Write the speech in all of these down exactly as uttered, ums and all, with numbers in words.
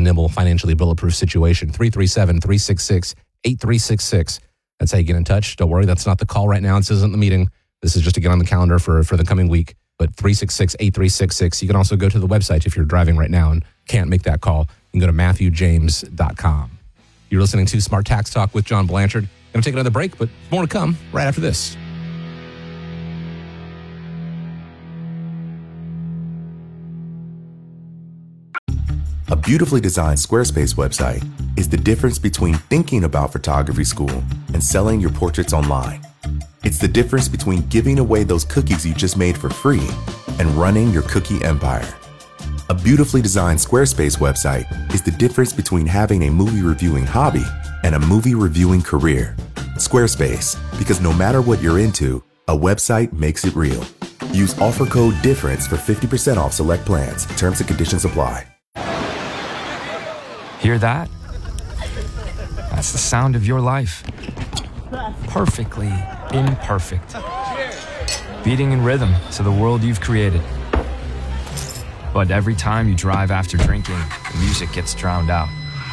nimble, financially bulletproof situation. three three seven, three six six, eight three six six. That's how you get in touch. Don't worry, that's not the call right now. This isn't the meeting. This is just to get on the calendar for, for the coming week. But three six six, eight three six six. You can also go to the website if you're driving right now and can't make that call. You can go to matthew james dot com. You're listening to Smart Tax Talk with John Blanchard. Going to take another break, but more to come right after this. A beautifully designed Squarespace website is the difference between thinking about photography school and selling your portraits online. It's the difference between giving away those cookies you just made for free and running your cookie empire. A beautifully designed Squarespace website is the difference between having a movie reviewing hobby and a movie reviewing career. Squarespace, because no matter what you're into, a website makes it real. Use offer code DIFFERENCE for fifty percent off select plans. Terms and conditions apply. Hear that? That's the sound of your life. Perfectly imperfect. Beating in rhythm to the world you've created. But every time you drive after drinking, the music gets drowned out.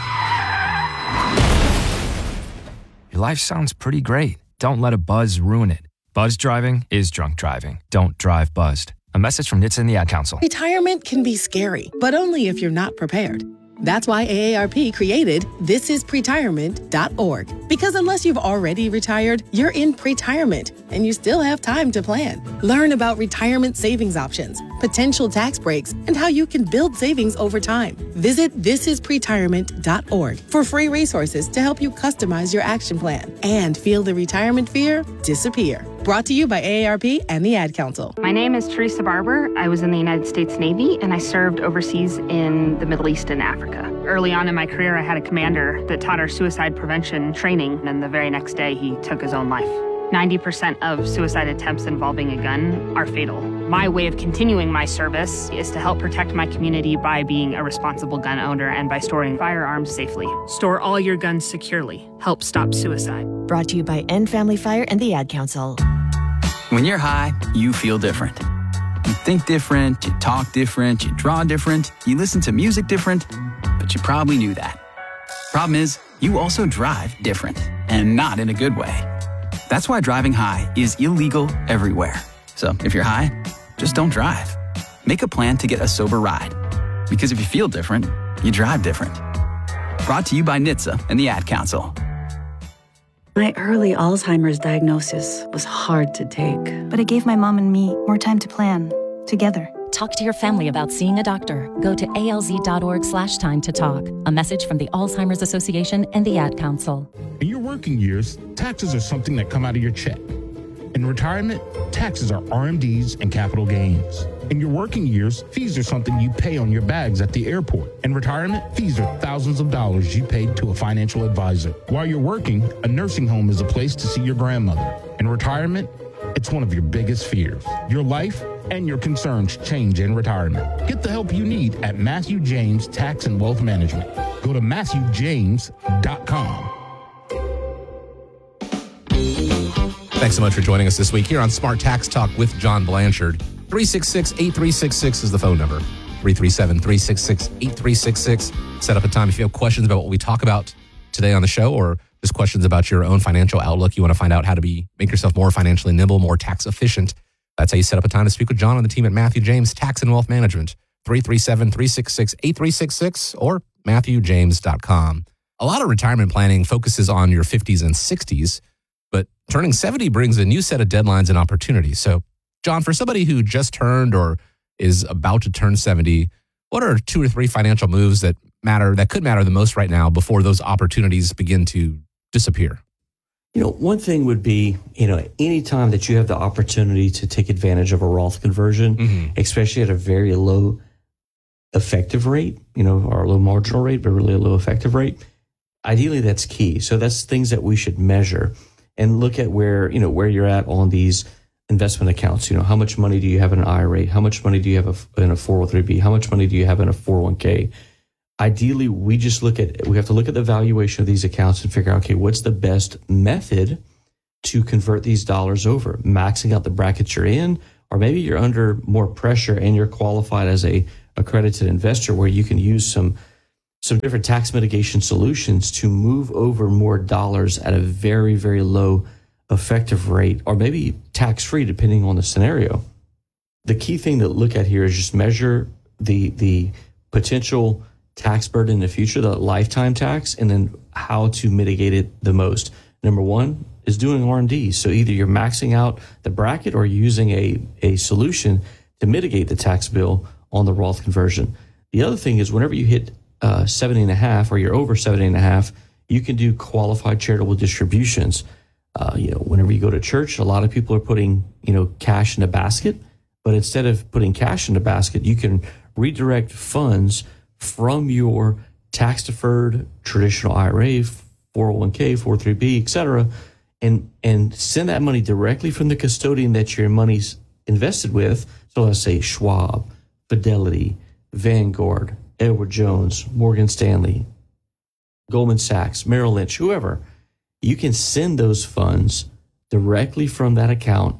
Your life sounds pretty great. Don't let a buzz ruin it. Buzz driving is drunk driving. Don't drive buzzed. A message from N H T S A and the Ad Council. Retirement can be scary, but only if you're not prepared. That's why A A R P created this is pretirement dot org. Because unless you've already retired, you're in pretirement and you still have time to plan. Learn about retirement savings options, potential tax breaks, and how you can build savings over time. Visit this is pretirement dot org for free resources to help you customize your action plan and feel the retirement fear disappear. Brought to you by A A R P and the Ad Council. My name is Teresa Barber. I was in the United States Navy and I served overseas in the Middle East and Africa. Early on in my career, I had a commander that taught our suicide prevention training, and the very next day he took his own life. ninety percent of suicide attempts involving a gun are fatal. My way of continuing my service is to help protect my community by being a responsible gun owner and by storing firearms safely. Store all your guns securely. Help stop suicide. Brought to you by End Family Fire and the Ad Council. When you're high, you feel different. You think different, you talk different, you draw different, you listen to music different, but you probably knew that. Problem is, you also drive different, and not in a good way. That's why driving high is illegal everywhere. So if you're high, just don't drive. Make a plan to get a sober ride. Because if you feel different, you drive different. Brought to you by N H T S A and the Ad Council. My early Alzheimer's diagnosis was hard to take. But it gave my mom and me more time to plan, together. Talk to your family about seeing a doctor. Go to alz.org slash time to talk. A message from the Alzheimer's Association and the Ad Council. In your working years, taxes are something that come out of your check. In retirement, taxes are R M Ds and capital gains. In your working years, fees are something you pay on your bags at the airport. In retirement, fees are thousands of dollars you paid to a financial advisor. While you're working, a nursing home is a place to see your grandmother. In retirement, it's one of your biggest fears. Your life and your concerns change in retirement. Get the help you need at Matthew James Tax and Wealth Management. Go to matthew james dot com. Thanks so much for joining us this week here on Smart Tax Talk with John Blanchard. three six six, eight three six six is the phone number. three three seven, three six six, eight three six six. Set up a time if you have questions about what we talk about today on the show, or just questions about your own financial outlook. You want to find out how to be make yourself more financially nimble, more tax efficient. That's how you set up a time to speak with John and the team at Matthew James Tax and Wealth Management. three three seven, three six six, eight three six six or matthew james dot com. A lot of retirement planning focuses on your fifties and sixties, but turning seventy brings a new set of deadlines and opportunities. So, John, for somebody who just turned or is about to turn seventy, what are two or three financial moves that matter, that could matter the most right now before those opportunities begin to disappear? You know, one thing would be, you know, any time that you have the opportunity to take advantage of a Roth conversion, mm-hmm. especially at a very low effective rate, you know, or a low marginal rate, but really a low effective rate, ideally that's key. So that's things that we should measure and look at where, you know, where you're at on these investment accounts. You know, how much money do you have in an I R A? How much money do you have in a four oh three B? How much money do you have in a four oh one K? Ideally, we just look at, we have to look at the valuation of these accounts and figure out, okay, what's the best method to convert these dollars over? Maxing out the brackets you're in, or maybe you're under more pressure and you're qualified as a accredited investor where you can use some some different tax mitigation solutions to move over more dollars at a very, very low effective rate, or maybe tax-free, depending on the scenario. The key thing to look at here is just measure the the potential tax burden in the future, the lifetime tax, and then how to mitigate it the most. Number one is doing R and D. So either you're maxing out the bracket or using a, a solution to mitigate the tax bill on the Roth conversion. The other thing is whenever you hit uh, seventy and a half or you're over seventy and a half, you can do qualified charitable distributions. Uh, you know, whenever you go to church, a lot of people are putting, you know, cash in a basket, but instead of putting cash in a basket, you can redirect funds from your tax deferred traditional I R A, four oh one k, four oh three b, et cetera, and, and send that money directly from the custodian that your money's invested with. So let's say Schwab, Fidelity, Vanguard, Edward Jones, Morgan Stanley, Goldman Sachs, Merrill Lynch, whoever. You can send those funds directly from that account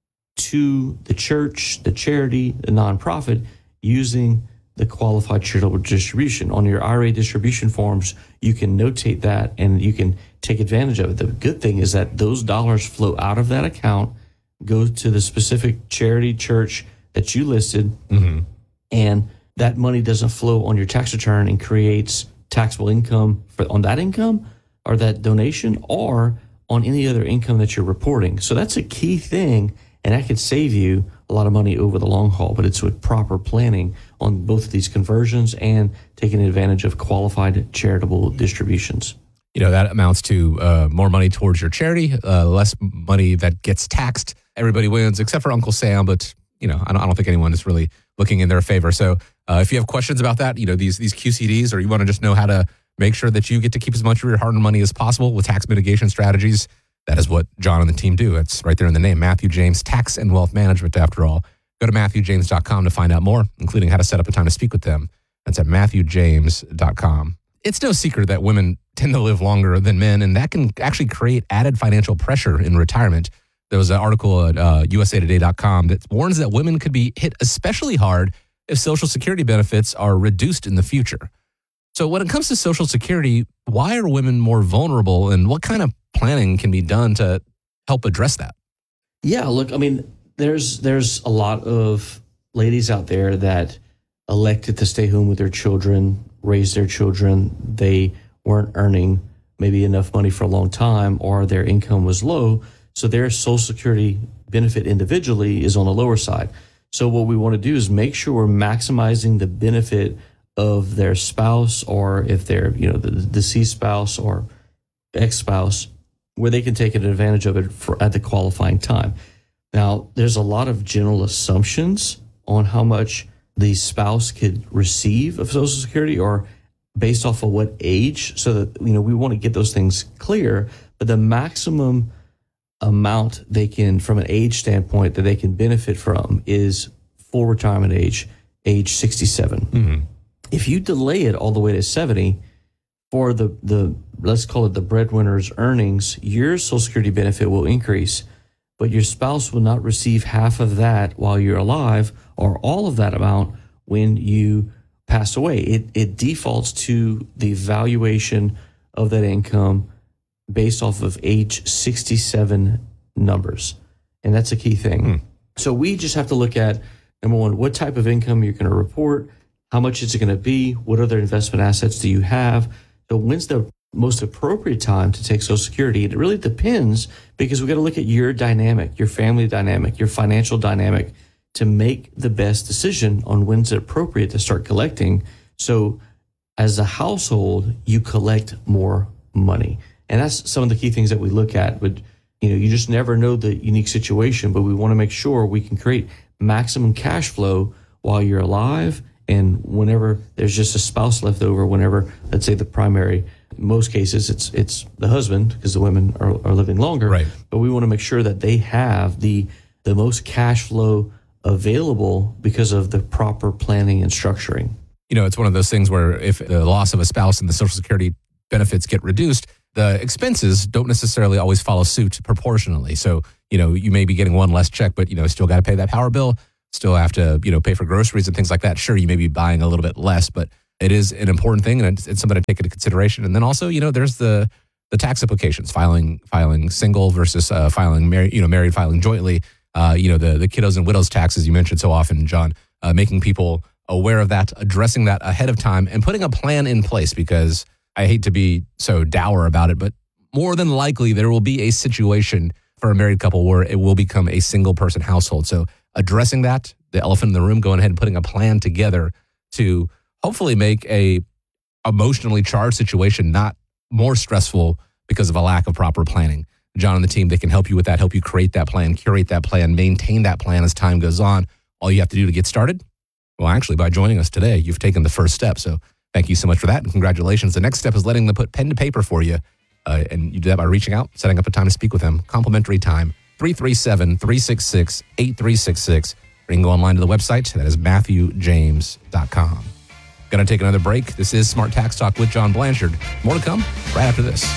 to the church, the charity, the nonprofit, using the qualified charitable distribution. On your I R A distribution forms, you can notate that and you can take advantage of it. The good thing is that those dollars flow out of that account, go to the specific charity, church that you listed, mm-hmm. and that money doesn't flow on your tax return and creates taxable income for, on that income or that donation or on any other income that you're reporting. So that's a key thing, and that could save you a lot of money over the long haul, but it's with proper planning on both of these conversions and taking advantage of qualified charitable distributions. You know, that amounts to uh, more money towards your charity, uh, less money that gets taxed. Everybody wins except for Uncle Sam, but, you know, I don't, I don't think anyone is really looking in their favor. So uh, if you have questions about that, you know, these, these Q C Ds, or you want to just know how to make sure that you get to keep as much of your hard-earned money as possible with tax mitigation strategies, that is what John and the team do. It's right there in the name, Matthew James Tax and Wealth Management, after all. Go to matthew james dot com to find out more, including how to set up a time to speak with them. That's at matthew james dot com. It's no secret that women tend to live longer than men, and that can actually create added financial pressure in retirement. There was an article at uh, U S A Today dot com that warns that women could be hit especially hard if Social Security benefits are reduced in the future. So when it comes to Social Security, why are women more vulnerable, and what kind of planning can be done to help address that? Yeah, look, I mean, there's there's a lot of ladies out there that elected to stay home with their children, raise their children. They weren't earning maybe enough money for a long time, or their income was low, so their Social Security benefit individually is on the lower side. So what we want to do is make sure we're maximizing the benefit of their spouse, or if they're, you know, the deceased spouse or ex-spouse, where they can take advantage of it for, at the qualifying time. Now, there's a lot of general assumptions on how much the spouse could receive of Social Security, or based off of what age, so that, you know, we want to get those things clear, but the maximum amount they can, from an age standpoint, that they can benefit from is full retirement age, age sixty-seven. Mm-hmm. If you delay it all the way to seventy, for the, the let's call it the breadwinner's earnings, your Social Security benefit will increase, but your spouse will not receive half of that while you're alive, or all of that amount when you pass away. It, it defaults to the valuation of that income based off of age sixty-seven numbers. And that's a key thing. Hmm. So we just have to look at, number one, what type of income you're going to report, how much is it going to be, what other investment assets do you have. So when's the most appropriate time to take Social Security? It really depends, because we got to look at your dynamic, your family dynamic, your financial dynamic, to make the best decision on when's it appropriate to start collecting. So as a household, you collect more money. And that's some of the key things that we look at. But, you know, you just never know the unique situation, but we want to make sure we can create maximum cash flow while you're alive, and whenever there's just a spouse left over, whenever, let's say, the primary, in most cases, it's it's the husband, because the women are, are living longer. Right. But we want to make sure that they have the the most cash flow available because of the proper planning and structuring. You know, it's one of those things where if the loss of a spouse and the Social Security benefits get reduced, the expenses don't necessarily always follow suit proportionally. So, you know, you may be getting one less check, but, you know, still got to pay that power bill, still have to, you know, pay for groceries and things like that. Sure, you may be buying a little bit less, but it is an important thing, and it's, it's something to take into consideration. And then also, you know, there's the the tax implications, filing filing single versus uh, filing married, you know, married filing jointly. Uh, you know, the the kiddos and widows taxes you mentioned so often, John. Uh, making people aware of that, addressing that ahead of time, and putting a plan in place. Because I hate to be so dour about it, but more than likely there will be a situation for a married couple where it will become a single person household. So addressing that, the elephant in the room, going ahead and putting a plan together to hopefully make a emotionally charged situation not more stressful because of a lack of proper planning. John and the team, they can help you with that, help you create that plan, curate that plan, maintain that plan as time goes on. All you have to do to get started, well, actually, by joining us today, you've taken the first step. So thank you so much for that, and congratulations. The next step is letting them put pen to paper for you. Uh, and you do that by reaching out, setting up a time to speak with them. Complimentary time, three three seven, three six six, eight three six six. Or you can go online to the website. That is matthew james dot com. Going to take another break. This is Smart Tax Talk with John Blanchard. More to come right after this.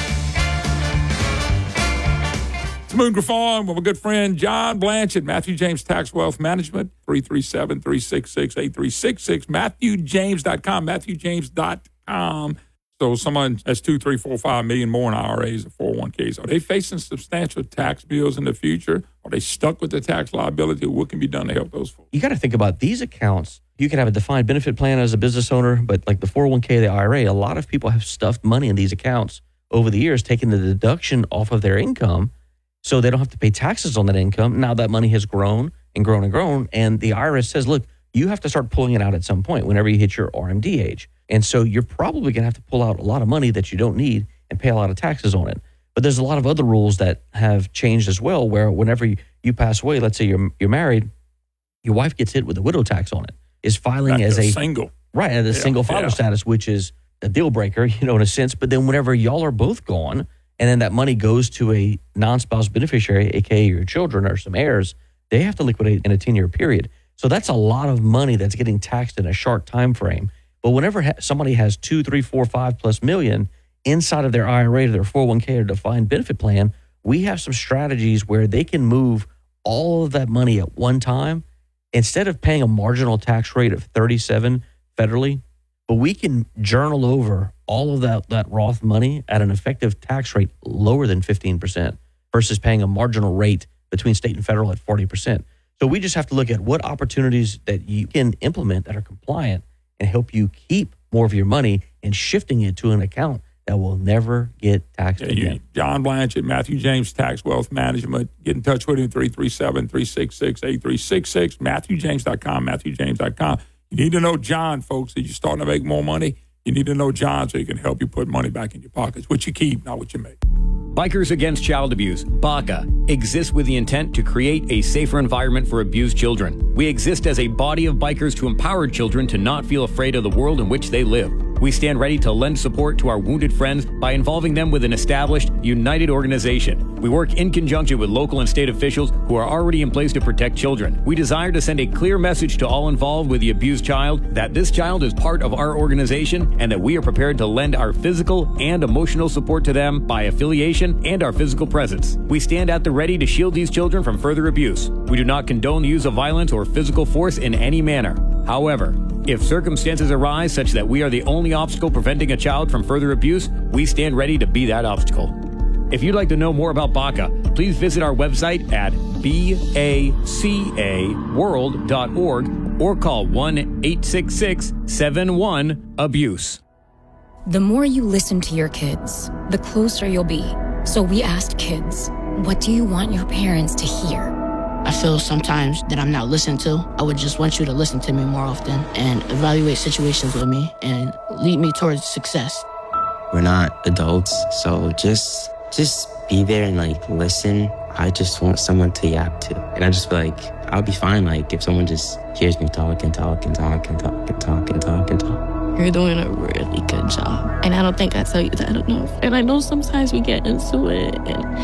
It's Moon Farm with my good friend John Blanchard, Matthew James Tax Wealth Management, three three seven, three six six, eight three six six, matthew james dot com, matthew james dot com. So someone has two, three, four, five million more in I R As and four oh one Ks. Are they facing substantial tax bills in the future? Are they stuck with the tax liability? What can be done to help those folks? You got to think about these accounts. You can have a defined benefit plan as a business owner, but like the four oh one K, the I R A, a lot of people have stuffed money in these accounts over the years, taking the deduction off of their income so they don't have to pay taxes on that income. Now that money has grown and grown and grown, and the I R S says, look, you have to start pulling it out at some point whenever you hit your R M D age. And so you're probably going to have to pull out a lot of money that you don't need and pay a lot of taxes on it. But there's a lot of other rules that have changed as well, where whenever you, you pass away, let's say you're you're married, your wife gets hit with a widow tax on it. Is filing Back as a single. Right, as a Yeah, single father yeah. status, which is a deal breaker, you know, in a sense. But then whenever y'all are both gone, and then that money goes to a non-spouse beneficiary, aka your children or some heirs, they have to liquidate in a ten-year period. So that's a lot of money that's getting taxed in a short time frame. But whenever ha- somebody has two, three, four, five plus million inside of their I R A, their four oh one K or defined benefit plan, we have some strategies where they can move all of that money at one time instead of paying a marginal tax rate of thirty-seven federally. But we can journal over all of that, that Roth money at an effective tax rate lower than fifteen percent versus paying a marginal rate between state and federal at forty percent. So we just have to look at what opportunities that you can implement that are compliant and help you keep more of your money and shifting it to an account that will never get taxed Yeah, again. you, John Blanchard, Matthew James Tax Wealth Management. Get in touch with him, three three seven, three six six, eight three six six, matthew james dot com, matthew james dot com. You need to know John, folks. If you're starting to make more money, you need to know John so he can help you put money back in your pockets. What you keep, not what you make. Bikers Against Child Abuse, B A C A, exists with the intent to create a safer environment for abused children. We exist as a body of bikers to empower children to not feel afraid of the world in which they live. We stand ready to lend support to our wounded friends by involving them with an established, united organization. We work in conjunction with local and state officials who are already in place to protect children. We desire to send a clear message to all involved with the abused child that this child is part of our organization and that we are prepared to lend our physical and emotional support to them by affiliation and our physical presence. We stand at the ready to shield these children from further abuse. We do not condone the use of violence or physical force in any manner. However, if circumstances arise such that we are the only obstacle preventing a child from further abuse, we stand ready to be that obstacle. If you'd like to know more about B A C A, please visit our website at B A C A world dot org or call one eight six six, seven one, abuse. The more you listen to your kids, the closer you'll be. So we asked kids, what do you want your parents to hear? I feel sometimes that I'm not listened to. I would just want you to listen to me more often and evaluate situations with me and lead me towards success. We're not adults, so just just be there and like listen. I just want someone to yap to. And I just feel like I'll be fine like if someone just hears me talk and talk and talk and talk and talk and talk and talk. You're doing a really good job. And I don't think I tell you that enough. And I know sometimes we get into it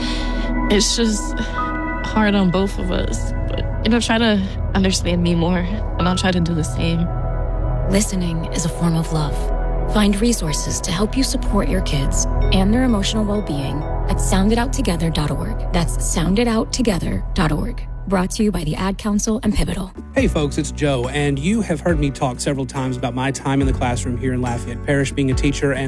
and it's just hard on both of us. But, you know, try to understand me more and I'll try to do the same. Listening is a form of love. Find resources to help you support your kids and their emotional well-being at sound it out together dot org. That's sound it out together dot org. Brought to you by the Ad Council and Pivotal. Hey folks, it's Joe, and you have heard me talk several times about my time in the classroom here in Lafayette Parish, being a teacher and